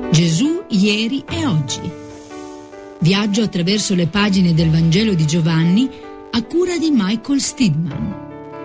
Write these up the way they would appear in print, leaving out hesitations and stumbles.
Gesù ieri e oggi. Viaggio attraverso le pagine del Vangelo di Giovanni a cura di Michael Steadman.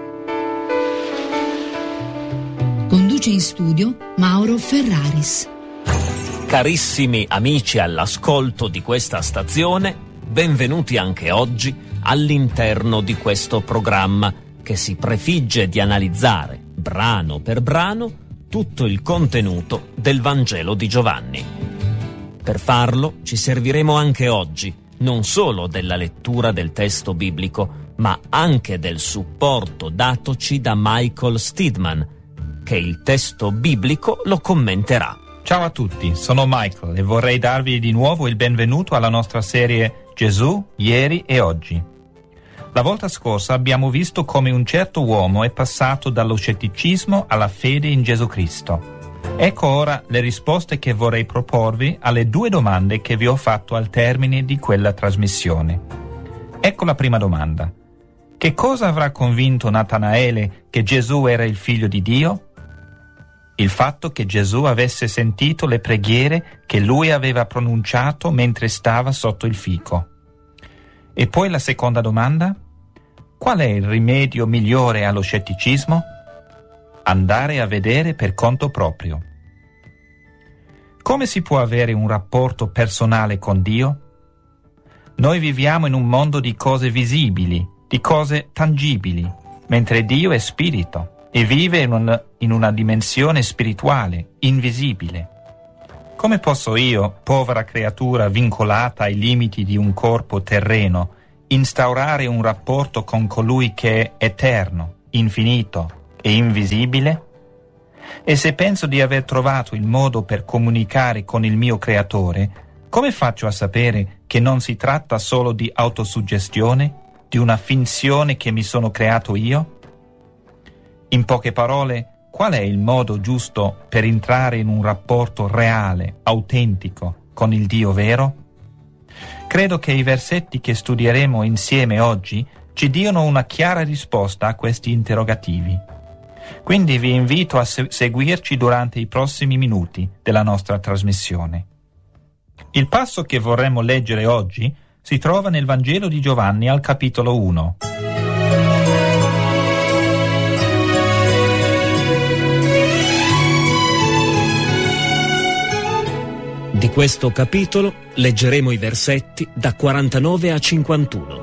Conduce in studio Mauro Ferraris. Carissimi amici all'ascolto di questa stazione, benvenuti anche oggi all'interno di questo programma che si prefigge di analizzare, brano per brano, tutto il contenuto del Vangelo di Giovanni. Per farlo ci serviremo anche oggi non solo della lettura del testo biblico, ma anche del supporto datoci da Michael Steadman, che il testo biblico lo commenterà. Ciao a tutti, sono Michael e vorrei darvi di nuovo il benvenuto alla nostra serie Gesù, ieri e oggi. La volta scorsa abbiamo visto come un certo uomo è passato dallo scetticismo alla fede in Gesù Cristo. Ecco ora le risposte che vorrei proporvi alle due domande che vi ho fatto al termine di quella trasmissione. Ecco la prima domanda. Che cosa avrà convinto Natanaele che Gesù era il figlio di Dio? Il fatto che Gesù avesse sentito le preghiere che lui aveva pronunciato mentre stava sotto il fico. E poi la seconda domanda? Qual è il rimedio migliore allo scetticismo? Andare a vedere per conto proprio. Come si può avere un rapporto personale con Dio? Noi viviamo in un mondo di cose visibili, di cose tangibili, mentre Dio è spirito e vive in una dimensione spirituale, invisibile. Come posso io, povera creatura vincolata ai limiti di un corpo terreno, instaurare un rapporto con colui che è eterno, infinito e invisibile? E se penso di aver trovato il modo per comunicare con il mio creatore, come faccio a sapere che non si tratta solo di autosuggestione, di una finzione che mi sono creato io? In poche parole, qual è il modo giusto per entrare in un rapporto reale, autentico, con il Dio vero? Credo che i versetti che studieremo insieme oggi ci diano una chiara risposta a questi interrogativi. Quindi vi invito a seguirci durante i prossimi minuti della nostra trasmissione. Il passo che vorremmo leggere oggi si trova nel Vangelo di Giovanni al capitolo 1. Di questo capitolo leggeremo i versetti da 49 a 51.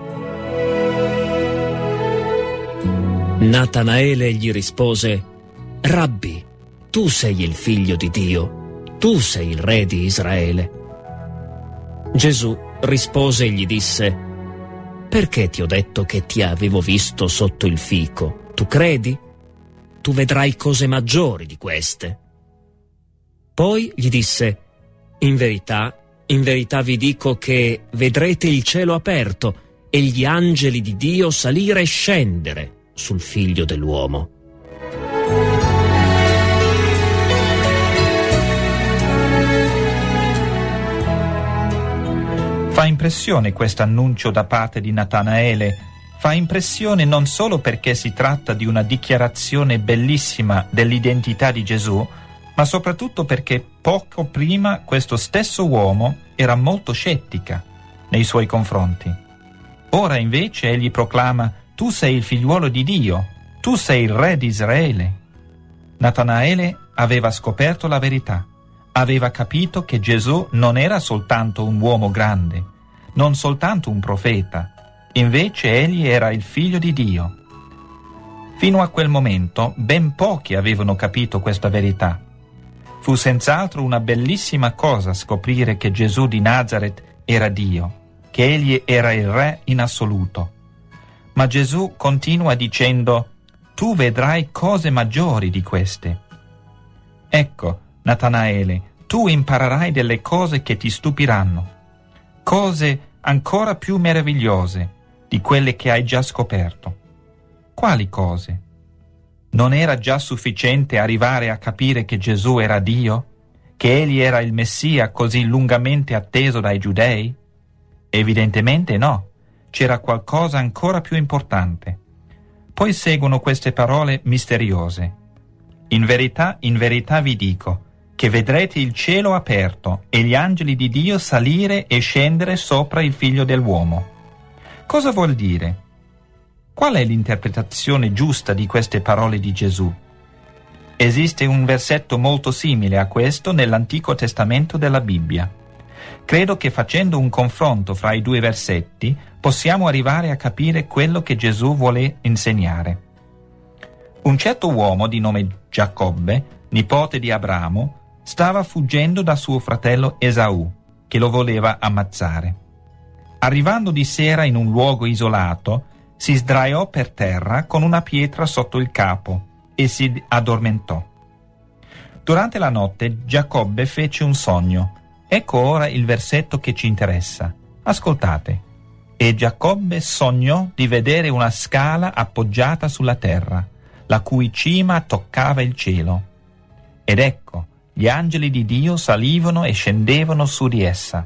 Natanaele gli rispose: Rabbi, tu sei il figlio di Dio, tu sei il re di Israele. Gesù rispose e gli disse: Perché ti ho detto che ti avevo visto sotto il fico? Tu credi? Tu vedrai cose maggiori di queste. Poi gli disse: in verità vi dico che vedrete il cielo aperto e gli angeli di Dio salire e scendere sul figlio dell'uomo. Fa impressione questo annuncio da parte di Natanaele. Fa impressione non solo perché si tratta di una dichiarazione bellissima dell'identità di Gesù, ma soprattutto perché poco prima questo stesso uomo era molto scettica nei suoi confronti. Ora invece egli proclama: tu sei il figliuolo di Dio, tu sei il re di Israele. Natanaele aveva scoperto la verità, aveva capito che Gesù non era soltanto un uomo grande, non soltanto un profeta, invece egli era il figlio di Dio. Fino a quel momento ben pochi avevano capito questa verità. Fu senz'altro una bellissima cosa scoprire che Gesù di Nazaret era Dio, che egli era il re in assoluto. Ma Gesù continua dicendo: tu vedrai cose maggiori di queste. Ecco, Natanaele, tu imparerai delle cose che ti stupiranno, cose ancora più meravigliose di quelle che hai già scoperto. Quali cose? Non era già sufficiente arrivare a capire che Gesù era Dio? Che egli era il Messia così lungamente atteso dai giudei? Evidentemente no, c'era qualcosa ancora più importante. Poi seguono queste parole misteriose. In verità vi dico che vedrete il cielo aperto e gli angeli di Dio salire e scendere sopra il Figlio dell'uomo. Cosa vuol dire? Qual è l'interpretazione giusta di queste parole di Gesù? Esiste un versetto molto simile a questo nell'Antico Testamento della Bibbia. Credo che facendo un confronto fra i due versetti possiamo arrivare a capire quello che Gesù vuole insegnare. Un certo uomo di nome Giacobbe, nipote di Abramo, stava fuggendo da suo fratello Esaù, che lo voleva ammazzare. Arrivando di sera in un luogo isolato, si sdraiò per terra con una pietra sotto il capo e si addormentò. Durante la notte Giacobbe fece un sogno. Ecco ora il versetto che ci interessa. Ascoltate. E Giacobbe sognò di vedere una scala appoggiata sulla terra, la cui cima toccava il cielo. Ed ecco, gli angeli di Dio salivano e scendevano su di essa.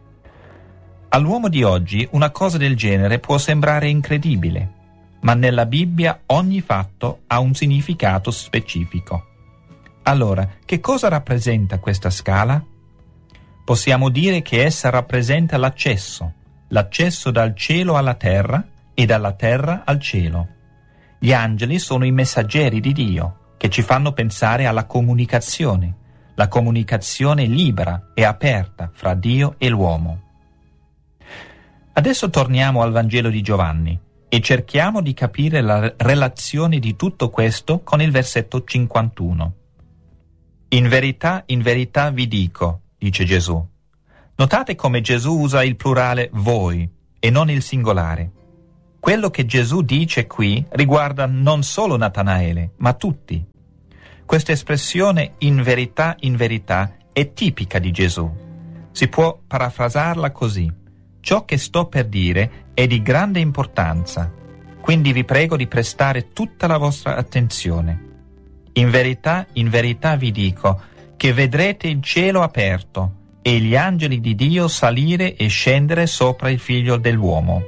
All'uomo di oggi una cosa del genere può sembrare incredibile, ma nella Bibbia ogni fatto ha un significato specifico. Allora, che cosa rappresenta questa scala? Possiamo dire che essa rappresenta l'accesso dal cielo alla terra e dalla terra al cielo. Gli angeli sono i messaggeri di Dio, che ci fanno pensare alla comunicazione, la comunicazione libera e aperta fra Dio e l'uomo. Adesso torniamo al Vangelo di Giovanni e cerchiamo di capire la relazione di tutto questo con il versetto 51. In verità vi dico, dice Gesù. Notate come Gesù usa il plurale voi e non il singolare. Quello che Gesù dice qui riguarda non solo Natanaele, ma tutti. Questa espressione in verità è tipica di Gesù. Si può parafrasarla così. Ciò che sto per dire è di grande importanza, quindi vi prego di prestare tutta la vostra attenzione. In verità vi dico che vedrete il cielo aperto e gli angeli di Dio salire e scendere sopra il Figlio dell'uomo.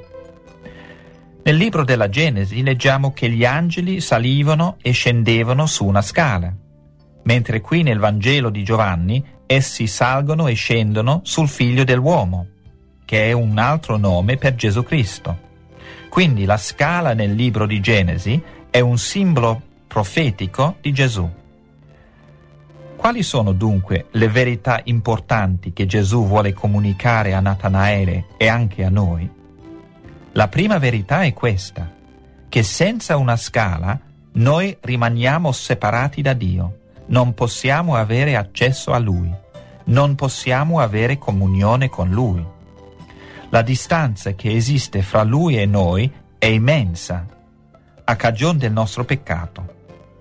Nel libro della Genesi leggiamo che gli angeli salivano e scendevano su una scala, mentre qui nel Vangelo di Giovanni essi salgono e scendono sul Figlio dell'uomo, che è un altro nome per Gesù Cristo. Quindi la scala nel libro di Genesi è un simbolo profetico di Gesù. Quali sono dunque le verità importanti che Gesù vuole comunicare a Natanaele e anche a noi? La prima verità è questa, che senza una scala noi rimaniamo separati da Dio, non possiamo avere accesso a Lui, non possiamo avere comunione con Lui. La distanza che esiste fra Lui e noi è immensa, a cagione del nostro peccato.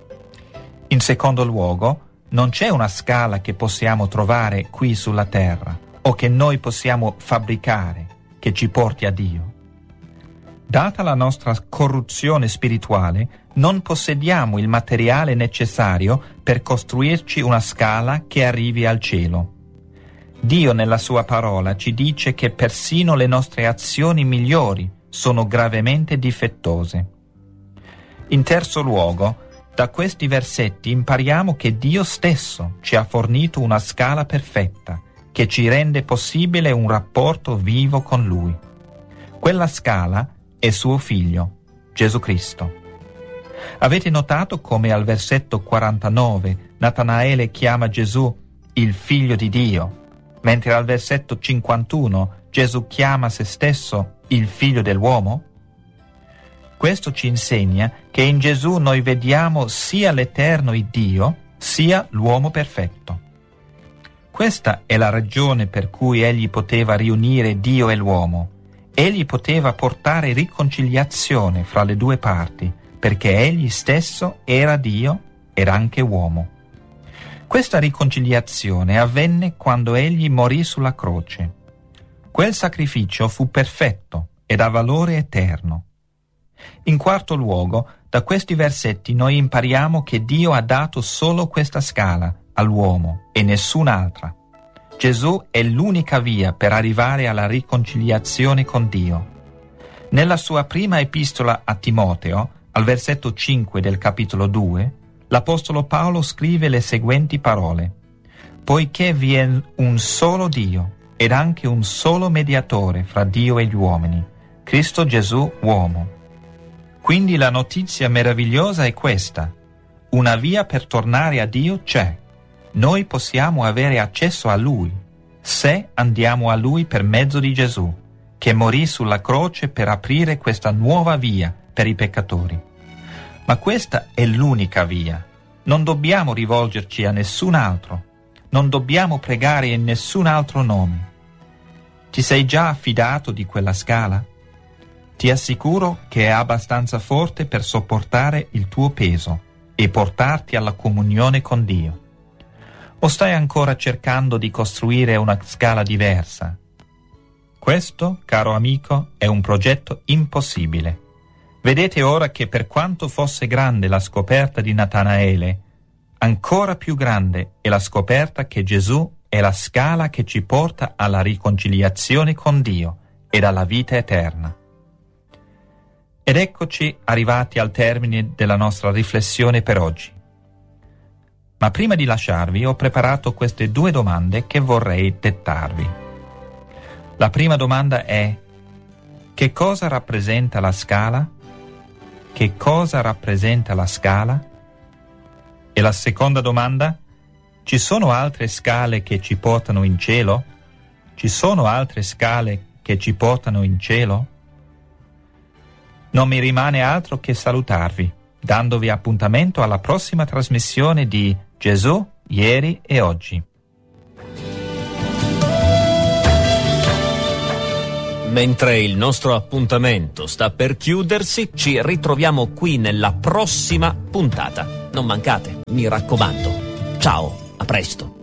In secondo luogo, non c'è una scala che possiamo trovare qui sulla terra o che noi possiamo fabbricare che ci porti a Dio. Data la nostra corruzione spirituale, non possediamo il materiale necessario per costruirci una scala che arrivi al cielo. Dio nella sua parola ci dice che persino le nostre azioni migliori sono gravemente difettose. In terzo luogo, da questi versetti impariamo che Dio stesso ci ha fornito una scala perfetta che ci rende possibile un rapporto vivo con Lui. Quella scala è suo Figlio, Gesù Cristo. Avete notato come al versetto 49 Natanaele chiama Gesù il Figlio di Dio, mentre al versetto 51 Gesù chiama se stesso il Figlio dell'uomo? Questo ci insegna che in Gesù noi vediamo sia l'eterno Dio, sia l'uomo perfetto. Questa è la ragione per cui egli poteva riunire Dio e l'uomo. Egli poteva portare riconciliazione fra le due parti, perché egli stesso era Dio ed anche uomo. Questa riconciliazione avvenne quando egli morì sulla croce. Quel sacrificio fu perfetto ed ha valore eterno. In quarto luogo, da questi versetti noi impariamo che Dio ha dato solo questa scala all'uomo e nessun'altra. Gesù è l'unica via per arrivare alla riconciliazione con Dio. Nella sua prima epistola a Timoteo, al versetto 5 del capitolo 2, l'Apostolo Paolo scrive le seguenti parole: poiché vi è un solo Dio ed anche un solo mediatore fra Dio e gli uomini, Cristo Gesù uomo. Quindi la notizia meravigliosa è questa: una via per tornare a Dio c'è. Noi possiamo avere accesso a Lui, se andiamo a Lui per mezzo di Gesù, che morì sulla croce per aprire questa nuova via per i peccatori. Ma questa è l'unica via. Non dobbiamo rivolgerci a nessun altro. Non dobbiamo pregare in nessun altro nome. Ti sei già affidato di quella scala? Ti assicuro che è abbastanza forte per sopportare il tuo peso e portarti alla comunione con Dio. O stai ancora cercando di costruire una scala diversa? Questo, caro amico, è un progetto impossibile. Vedete ora che per quanto fosse grande la scoperta di Natanaele, ancora più grande è la scoperta che Gesù è la scala che ci porta alla riconciliazione con Dio ed alla vita eterna. Ed eccoci arrivati al termine della nostra riflessione per oggi. Ma prima di lasciarvi ho preparato queste 2 domande che vorrei dettarvi. La prima domanda è: che cosa rappresenta la scala? Che cosa rappresenta la scala? E la seconda domanda: ci sono altre scale che ci portano in cielo? Ci sono altre scale che ci portano in cielo? Non mi rimane altro che salutarvi, dandovi appuntamento alla prossima trasmissione di Gesù, ieri e oggi. Mentre il nostro appuntamento sta per chiudersi, ci ritroviamo qui nella prossima puntata. Non mancate, mi raccomando. Ciao, a presto.